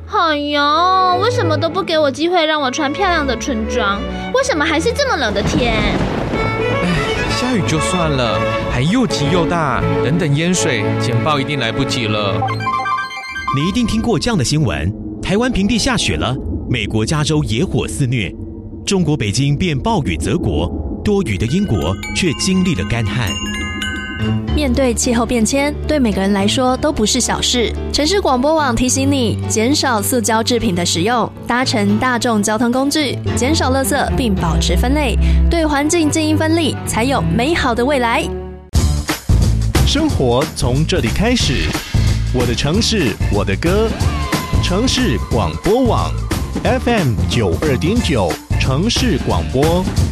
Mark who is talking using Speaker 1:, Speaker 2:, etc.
Speaker 1: 哎呦，为什么都不给我机会让我穿漂亮的春装？为什么还是这么冷的天？
Speaker 2: 下雨就算了，还又急又大，等等淹水，简报一定来不及了。
Speaker 3: 你一定听过这样的新闻：台湾平地下雪了，美国加州野火肆虐，中国北京变暴雨泽国，多雨的英国却经历了干旱。
Speaker 4: 面对气候变迁，对每个人来说都不是小事。城市广播网提醒你，减少塑胶制品的使用，搭乘大众交通工具，减少垃圾并保持分类，对环境尽一分力，才有美好的未来。
Speaker 5: 生活从这里开始，我的城市，我的歌，城市广播网 FM 92.9城市广播。